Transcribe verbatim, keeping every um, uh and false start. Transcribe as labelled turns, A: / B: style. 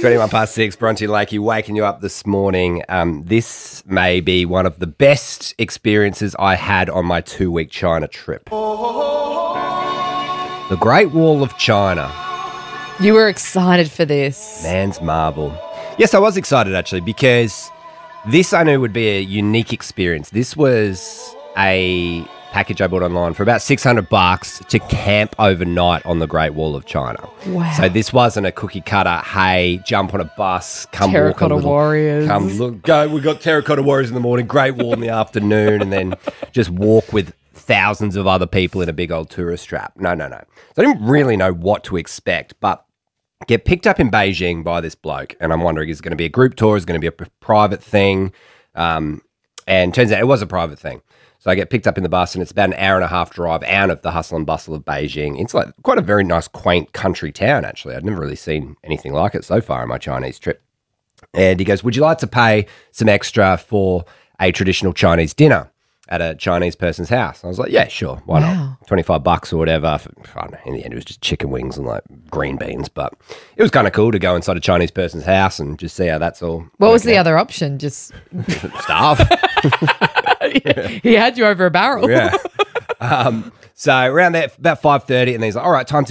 A: twenty-one past six, Bronte and Lakey waking you up this morning. Um, this may be one of the best experiences I had on my two-week China trip. The Great Wall of China.
B: You were excited for this.
A: Man's marvel. Yes, I was excited actually because this I knew would be a unique experience. This was a package I bought online for about six hundred bucks to camp overnight on the Great Wall of China.
B: Wow.
A: So this wasn't a cookie cutter, hey, jump on a bus, come
B: Terracotta
A: walk a little,
B: Warriors.
A: Come look, go. We've got Terracotta Warriors in the morning, Great Wall in the afternoon, and then just walk with thousands of other people in a big old tourist trap. No, no, no. So I didn't really know what to expect, but get picked up in Beijing by this bloke, and I'm wondering, is it going to be a group tour? Is it going to be a p- private thing? Um, and turns out it was a private thing. So I get picked up in the bus, and it's about an hour and a half drive out of the hustle and bustle of Beijing. It's like quite a very nice, quaint country town, actually. I'd never really seen anything like it so far in my Chinese trip. And he goes, would you like to pay some extra for a traditional Chinese dinner at a Chinese person's house? I was like, yeah, sure. Why
B: Wow.
A: not? twenty-five bucks or whatever. For, I don't know. In the end, it was just chicken wings and like green beans. But it was kind of cool to go inside a Chinese person's house and just see how that's all.
B: What was the other option? Just
A: Starve.
B: he had you over a barrel.
A: Yeah. Um, so around there, about five thirty, and he's like, all right, time to